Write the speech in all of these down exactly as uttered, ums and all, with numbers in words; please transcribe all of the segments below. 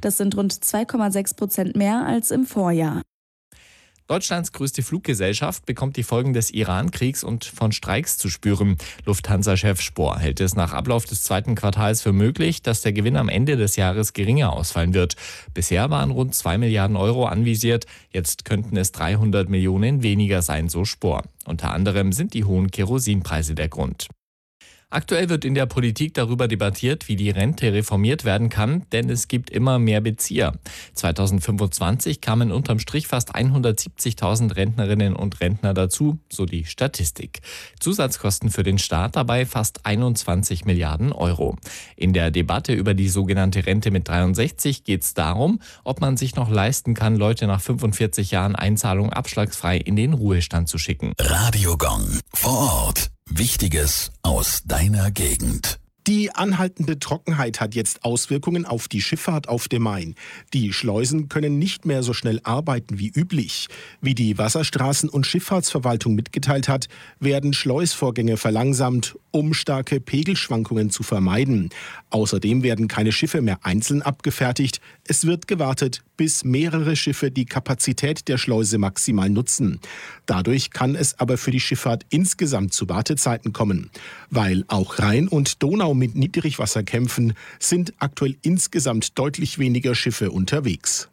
Das sind rund zwei Komma sechs Prozent mehr als im Vorjahr. Deutschlands größte Fluggesellschaft bekommt die Folgen des Iran-Kriegs und von Streiks zu spüren. Lufthansa-Chef Spohr hält es nach Ablauf des zweiten Quartals für möglich, dass der Gewinn am Ende des Jahres geringer ausfallen wird. Bisher waren rund zwei Milliarden Euro anvisiert, jetzt könnten es dreihundert Millionen weniger sein, so Spohr. Unter anderem sind die hohen Kerosinpreise der Grund. Aktuell wird in der Politik darüber debattiert, wie die Rente reformiert werden kann, denn es gibt immer mehr Bezieher. zweitausendfünfundzwanzig kamen unterm Strich fast hundertsiebzigtausend Rentnerinnen und Rentner dazu, so die Statistik. Zusatzkosten für den Staat dabei fast einundzwanzig Milliarden Euro. In der Debatte über die sogenannte Rente mit dreiundsechzig geht es darum, ob man sich noch leisten kann, Leute nach fünfundvierzig Jahren Einzahlung abschlagsfrei in den Ruhestand zu schicken. Radio Gong vor Ort. Wichtiges aus deiner Gegend. Die anhaltende Trockenheit hat jetzt Auswirkungen auf die Schifffahrt auf dem Main. Die Schleusen können nicht mehr so schnell arbeiten wie üblich. Wie die Wasserstraßen- und Schifffahrtsverwaltung mitgeteilt hat, werden Schleusvorgänge verlangsamt, um starke Pegelschwankungen zu vermeiden. Außerdem werden keine Schiffe mehr einzeln abgefertigt. Es wird gewartet, bis mehrere Schiffe die Kapazität der Schleuse maximal nutzen. Dadurch kann es aber für die Schifffahrt insgesamt zu Wartezeiten kommen. Weil auch Rhein und Donau mit Niedrigwasser kämpfen, sind aktuell insgesamt deutlich weniger Schiffe unterwegs.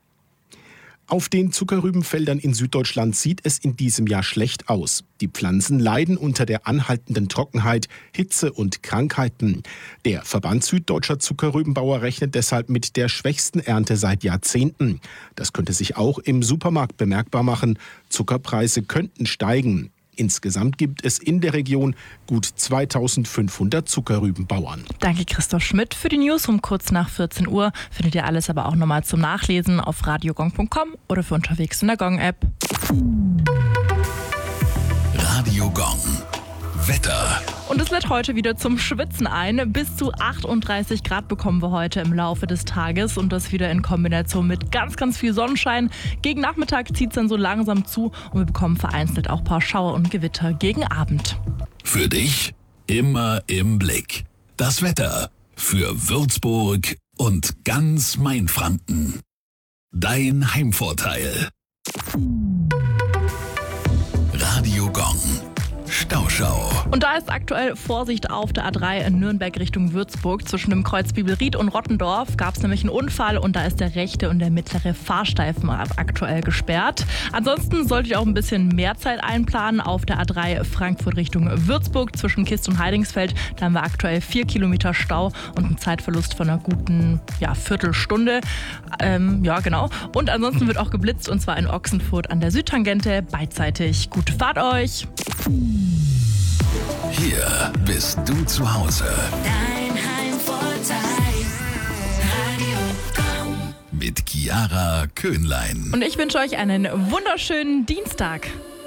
Auf den Zuckerrübenfeldern in Süddeutschland sieht es in diesem Jahr schlecht aus. Die Pflanzen leiden unter der anhaltenden Trockenheit, Hitze und Krankheiten. Der Verband Süddeutscher Zuckerrübenbauer rechnet deshalb mit der schwächsten Ernte seit Jahrzehnten. Das könnte sich auch im Supermarkt bemerkbar machen. Zuckerpreise könnten steigen. Insgesamt gibt es in der Region gut zweitausendfünfhundert Zuckerrübenbauern. Danke Christoph Schmidt für die News um kurz nach vierzehn Uhr. Findet ihr alles aber auch nochmal zum Nachlesen auf radiogong punkt com oder für unterwegs in der Gong-App. Radio Gong. Wetter. Und es lädt heute wieder zum Schwitzen ein. Bis zu achtunddreißig Grad bekommen wir heute im Laufe des Tages und das wieder in Kombination mit ganz, ganz viel Sonnenschein. Gegen Nachmittag zieht es dann so langsam zu und wir bekommen vereinzelt auch ein paar Schauer und Gewitter gegen Abend. Für dich immer im Blick. Das Wetter für Würzburg und ganz Mainfranken. Dein Heimvorteil. Radio Gong. Stauschau. Und da ist aktuell Vorsicht auf der A drei in Nürnberg Richtung Würzburg. Zwischen dem Kreuz Bibelried und Rottendorf gab es nämlich einen Unfall und da ist der rechte und der mittlere Fahrstreifen aktuell gesperrt. Ansonsten solltet ihr auch ein bisschen mehr Zeit einplanen auf der A drei Frankfurt Richtung Würzburg zwischen Kist und Heidingsfeld. Da haben wir aktuell vier Kilometer Stau und einen Zeitverlust von einer guten ja, Viertelstunde. Ähm, ja, genau. Und ansonsten wird auch geblitzt und zwar in Ochsenfurt an der Südtangente beidseitig. Gute Fahrt euch! Hier bist du zu Hause. Dein Heimvorteil. Radio Gong. Mit Chiara Köhnlein. Und ich wünsche euch einen wunderschönen Dienstag.